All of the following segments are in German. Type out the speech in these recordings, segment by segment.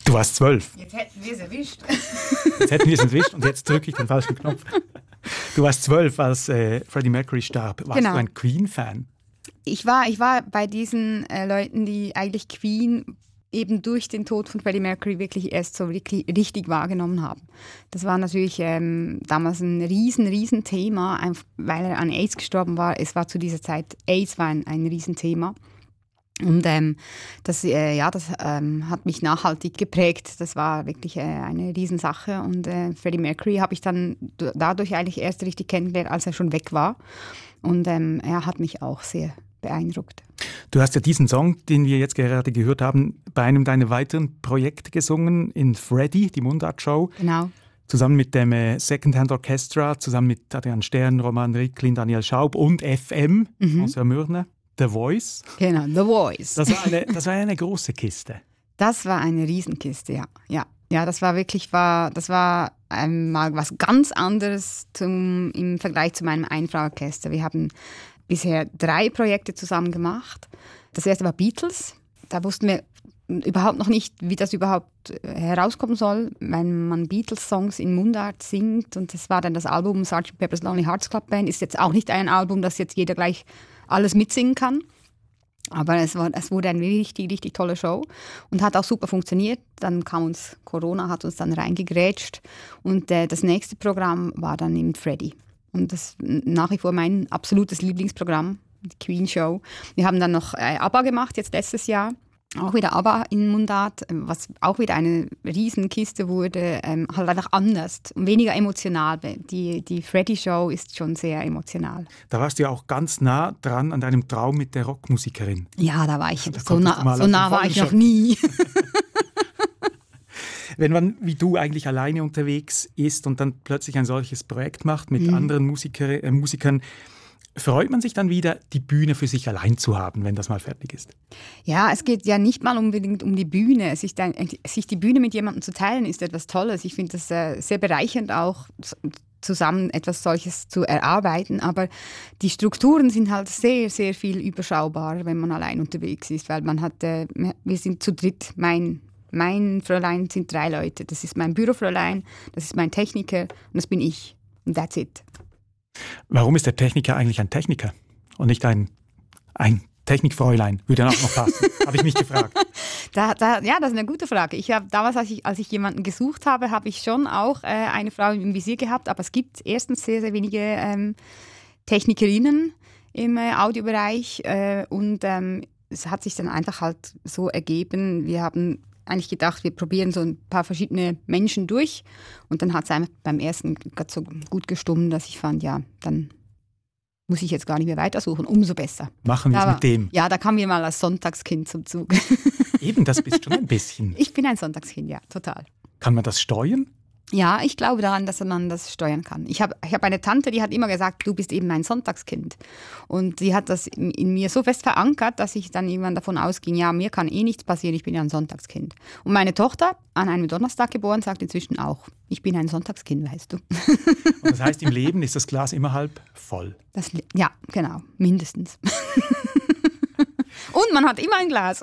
Du warst 12. Jetzt hätten wir es erwischt. Jetzt hätten wir es erwischt und jetzt drücke ich den falschen Knopf. Du warst 12, als Freddie Mercury starb. Warst du ein Queen-Fan? Ich war bei diesen Leuten, die eigentlich Queen eben durch den Tod von Freddie Mercury wirklich erst so wirklich richtig wahrgenommen haben. Das war natürlich damals ein riesen Thema, weil er an AIDS gestorben war. Es war zu dieser Zeit, AIDS war ein Riesenthema. Und das hat mich nachhaltig geprägt. Das war wirklich eine Riesensache. Und Freddie Mercury habe ich dann dadurch eigentlich erst richtig kennengelernt, als er schon weg war. Und er hat mich auch sehr beeindruckt. Du hast ja diesen Song, den wir jetzt gerade gehört haben, bei einem deiner weiteren Projekte gesungen, in Freddie, die Mundart-Show. Genau. Zusammen mit dem Secondhand Orchestra, zusammen mit Adrian Stern, Roman Ricklin, Daniel Schaub und FM, Monsieur Mürne. The Voice. Genau, The Voice. Das war eine große Kiste. Das war eine Riesenkiste, ja. Ja, das war wirklich, mal was ganz anderes im Vergleich zu meinem Einfrauorchester. Wir haben bisher 3 Projekte zusammen gemacht. Das erste war Beatles. Da wussten wir überhaupt noch nicht, wie das überhaupt herauskommen soll, wenn man Beatles-Songs in Mundart singt. Und das war dann das Album Sgt. Pepper's Lonely Hearts Club Band. Ist jetzt auch nicht ein Album, das jetzt jeder gleich alles mitsingen kann. Aber es wurde eine richtig tolle Show und hat auch super funktioniert. Dann kam uns Corona, hat uns dann reingegrätscht. Und das nächste Programm war dann eben Freddie. Und das ist nach wie vor mein absolutes Lieblingsprogramm, die Queen Show. Wir haben dann noch ABBA gemacht, jetzt letztes Jahr. Auch wieder ABBA in Mundart, was auch wieder eine Riesenkiste wurde, halt einfach anders und weniger emotional. Die Freddie-Show ist schon sehr emotional. Da warst du ja auch ganz nah dran an deinem Traum mit der Rockmusikerin. Ja, da war ich, so nah war ich noch nie. Wenn man wie du eigentlich alleine unterwegs ist und dann plötzlich ein solches Projekt macht mit anderen Musikern, freut man sich dann wieder, die Bühne für sich allein zu haben, wenn das mal fertig ist? Ja, es geht ja nicht mal unbedingt um die Bühne. Sich die Bühne mit jemandem zu teilen, ist etwas Tolles. Ich finde das sehr bereichernd auch, zusammen etwas solches zu erarbeiten. Aber die Strukturen sind halt sehr, sehr viel überschaubarer, wenn man allein unterwegs ist. Weil man hat, wir sind zu dritt, mein Fräulein sind 3 Leute. Das ist mein Bürofräulein, das ist mein Techniker und das bin ich. Und that's it. Warum ist der Techniker eigentlich ein Techniker und nicht ein Technikfräulein? Würde dann auch noch passen, habe ich mich gefragt. Ja, das ist eine gute Frage. Ich habe damals, als ich jemanden gesucht habe, habe ich schon auch eine Frau im Visier gehabt, aber es gibt erstens sehr, sehr wenige Technikerinnen im Audiobereich und es hat sich dann einfach halt so ergeben, wir haben eigentlich gedacht, wir probieren so ein paar verschiedene Menschen durch. Und dann hat es einfach beim ersten gerade so gut gestummt, dass ich fand, ja, dann muss ich jetzt gar nicht mehr weitersuchen. Umso besser. Machen wir es mit dem. Ja, da kam wir mal als Sonntagskind zum Zug. Eben, das bist schon ein bisschen. Ich bin ein Sonntagskind, ja, total. Kann man das steuern? Ja, ich glaube daran, dass man das steuern kann. Ich hab eine Tante, die hat immer gesagt, du bist eben ein Sonntagskind. Und sie hat das in mir so fest verankert, dass ich dann irgendwann davon ausging, ja, mir kann eh nichts passieren, ich bin ja ein Sonntagskind. Und meine Tochter, an einem Donnerstag geboren, sagt inzwischen auch, ich bin ein Sonntagskind, weißt du. Und das heißt, im Leben ist das Glas immer halb voll? Ja, genau, mindestens. Und man hat immer ein Glas.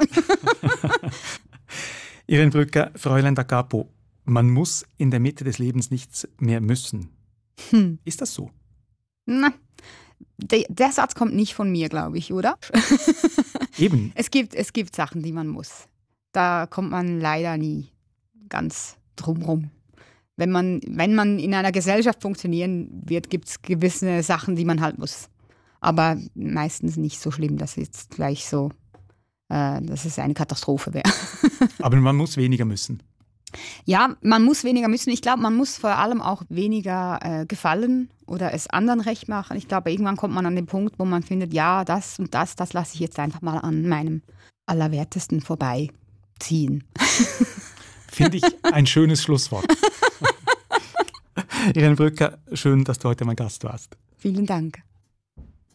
Irene Brücker, Fräulein da Capo. Man muss in der Mitte des Lebens nichts mehr müssen. Ist das so? Na, der Satz kommt nicht von mir, glaube ich, oder? Eben. Es gibt Sachen, die man muss. Da kommt man leider nie ganz drumrum. Wenn man in einer Gesellschaft funktionieren wird, gibt es gewisse Sachen, die man halt muss. Aber meistens nicht so schlimm, dass jetzt gleich so, dass es eine Katastrophe wäre. Aber man muss weniger müssen. Ja, man muss weniger müssen. Ich glaube, man muss vor allem auch weniger gefallen oder es anderen recht machen. Ich glaube, irgendwann kommt man an den Punkt, wo man findet, ja, das und das lasse ich jetzt einfach mal an meinem Allerwertesten vorbeiziehen. Finde ich ein schönes Schlusswort. Irene Brücker, schön, dass du heute mein Gast warst. Vielen Dank.